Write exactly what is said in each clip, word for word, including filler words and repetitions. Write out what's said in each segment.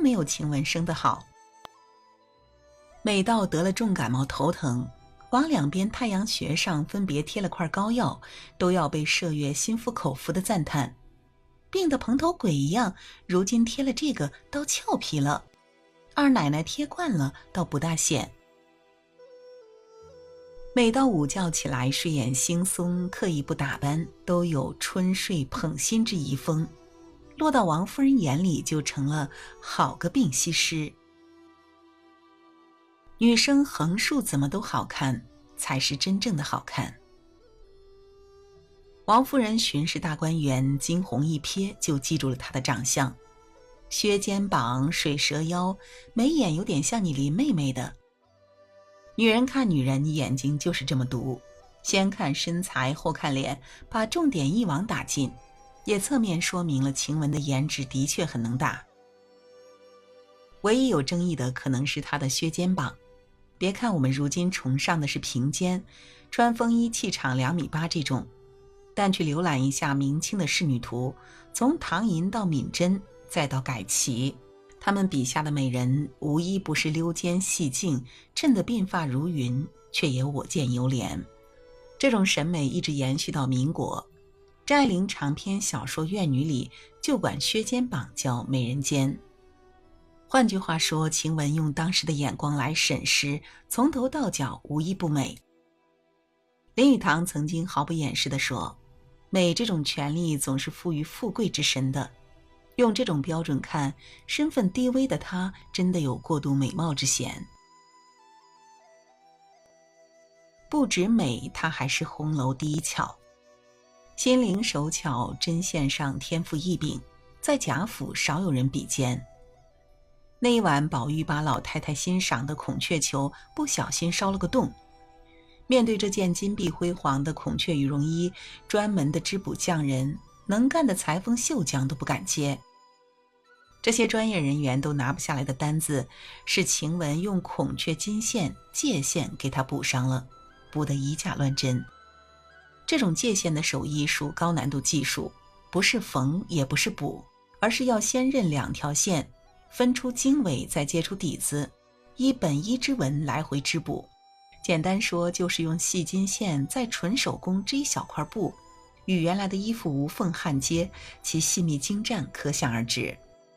没有晴雯生得好。每到得了重感冒头疼，往两边太阳穴上分别贴了块膏药，都要被麝月心服口服的赞叹，病得蓬头鬼一样，如今贴了这个倒俏皮了，二奶奶贴惯了倒不大显。每到午觉起来，睡眼惺忪，刻意不打扮，都有春睡捧心之遗风，落到王夫人眼里就成了好个病西施。女生横竖怎么都好看，才是真正的好看。王夫人巡视大观园，惊鸿一瞥就记住了她的长相，削肩膀，水蛇腰，眉眼有点像你林妹妹的。女人看女人眼睛就是这么毒，先看身材后看脸，把重点一网打尽，也侧面说明了晴雯的颜值的确很能打。唯一有争议的可能是她的削肩膀，别看我们如今崇尚的是平肩，穿风衣气场两米八这种，但去浏览一下明清的仕女图，从唐寅到敏贞再到改齐，他们笔下的美人无一不是溜肩细颈，衬得鬓发如云，却也我见犹怜。这种审美一直延续到民国，张爱玲长篇小说《怨女》里就管削肩膀叫美人肩。换句话说，晴雯用当时的眼光来审视，从头到脚无一不美。林语堂曾经毫不掩饰地说，美这种权利总是赋予富贵之身的，用这种标准看，身份低微的她真的有过度美貌之嫌。不止美，她还是红楼第一巧，心灵手巧，针线上天赋异禀，在贾府少有人比肩。那一晚，宝玉把老太太欣赏的孔雀球不小心烧了个洞，面对这件金碧辉煌的孔雀羽绒衣，专门的织补匠人，能干的裁缝绣匠都不敢接。这些专业人员都拿不下来的单子，是晴雯用孔雀金线界线给他补上了，补得以假乱真。这种界线的手艺属高难度技术，不是缝也不是补，而是要先认两条线，分出经纬，再接出底子，依本一之纹来回织补。简单说，就是用细金线再纯手工织一小块布，与原来的衣服无缝焊接，其细密精湛可想而知。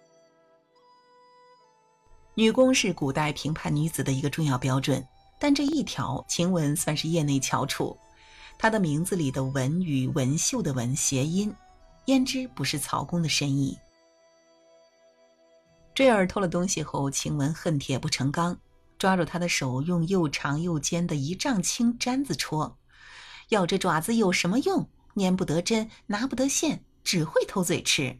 女工是古代评判女子的一个重要标准，但这一条晴雯算是业内翘楚。她的名字里的文与文绣的文谐音，焉知不是曹公的深意。坠儿偷了东西后，晴雯恨铁不成钢，抓住他的手，用又长又尖的一丈青簪子戳。要这爪子有什么用？粘不得针，拿不得线，只会偷嘴吃。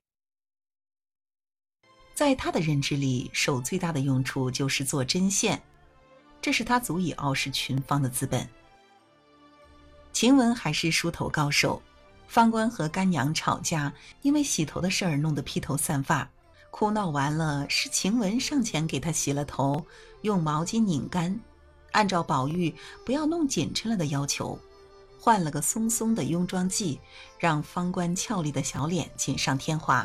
在他的认知里，手最大的用处就是做针线，这是他足以傲视群芳的资本。晴雯还是梳头高手，方官和干娘吵架，因为洗头的事儿弄得披头散发，哭闹完了，是晴雯上前给他洗了头，用毛巾拧干，按照宝玉不要弄紧抻了的要求，换了个松松的雍妆剂，让方官俏丽的小脸锦上添花。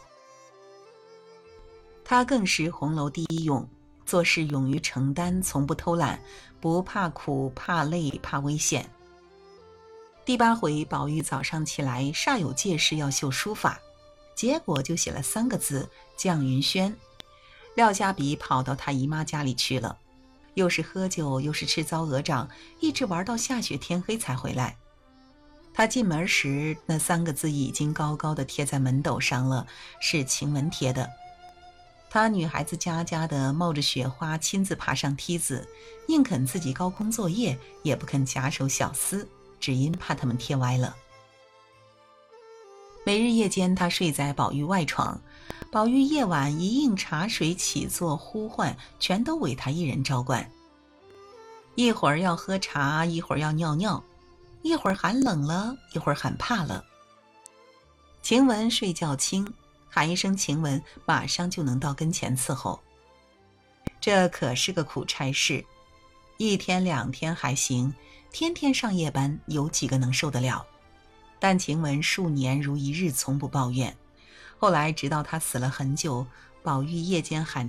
他更是红楼第一勇，做事勇于承担，从不偷懒，不怕苦，怕累，怕危险。第八回，宝玉早上起来煞有介事要绣书法，结果就写了三个字绛云轩。廖家比跑到他姨妈家里去了，又是喝酒又是吃糟鹅掌，一直玩到下雪天黑才回来。他进门时，那三个字已经高高的贴在门斗上了，是晴雯贴的。他女孩子家家的冒着雪花亲自爬上梯子，宁肯自己高空作业，也不肯假手小厮，只因怕他们贴歪了。每日夜间，他睡在宝玉外床，宝玉夜晚一应茶水起坐呼唤，全都委他一人照管。一会儿要喝茶，一会儿要尿尿，一会儿喊冷了，一会儿喊怕了。晴雯睡觉轻，喊一声晴雯，马上就能到跟前伺候。这可是个苦差事，一天两天还行，天天上夜班，有几个能受得了？但晴雯数年如一日，从不抱怨。后来直到她死了很久，宝玉夜间喊